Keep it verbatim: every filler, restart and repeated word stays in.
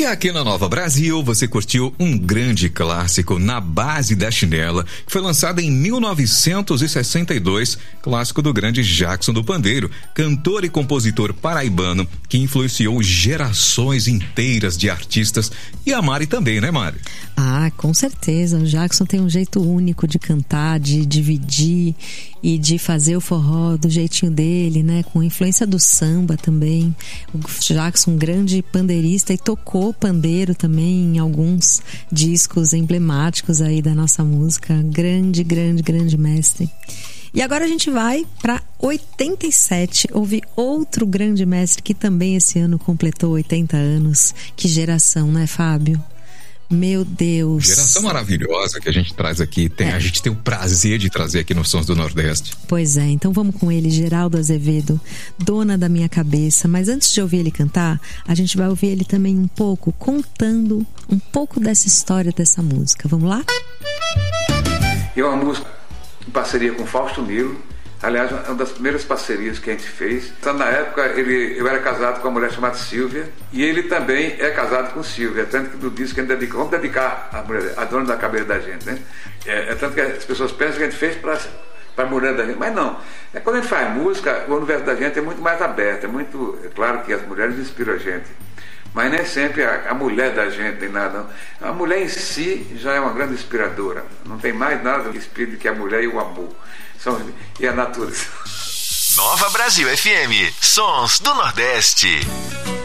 E aqui na Nova Brasil, você curtiu um grande clássico, Na Base da Chinela, que foi lançado em mil novecentos e sessenta e dois, clássico do grande Jackson do Pandeiro, cantor e compositor paraibano que influenciou gerações inteiras de artistas. E a Mari também, né, Mari? Ah, com certeza. O Jackson tem um jeito único de cantar, de dividir e de fazer o forró do jeitinho dele, né? Com influência do samba também. O Jackson, um grande pandeirista, e tocou pandeiro também em alguns discos emblemáticos aí da nossa música. Grande, grande, grande mestre. E agora a gente vai para oitenta e sete, ouvir outro grande mestre que também esse ano completou oitenta anos. Que geração, né, Fábio? Meu Deus. Geração maravilhosa que a gente traz aqui. Tem, é. A gente tem o prazer de trazer aqui nos Sons do Nordeste. Pois é, então vamos com ele, Geraldo Azevedo, Dona da Minha Cabeça. Mas antes de ouvir ele cantar, a gente vai ouvir ele também um pouco, contando um pouco dessa história dessa música. Vamos lá? É uma música em parceria com Fausto Milo. Aliás, uma das primeiras parcerias que a gente fez. Então, na época, ele, eu era casado com uma mulher chamada Silvia, e ele também é casado com Silvia. Tanto que no disco a gente dedica, vamos dedicar a mulher, a dona da cabeça da gente, né? É, é tanto que as pessoas pensam que a gente fez para a mulher da gente, mas não. É, quando a gente faz música, o universo da gente é muito mais aberto. É muito, é claro que as mulheres inspiram a gente, mas nem sempre a, a mulher da gente tem nada. Não. A mulher em si já é uma grande inspiradora. Não tem mais nada que inspire que a mulher e o amor. São, e a natureza. Nova Brasil F M, Sons do Nordeste.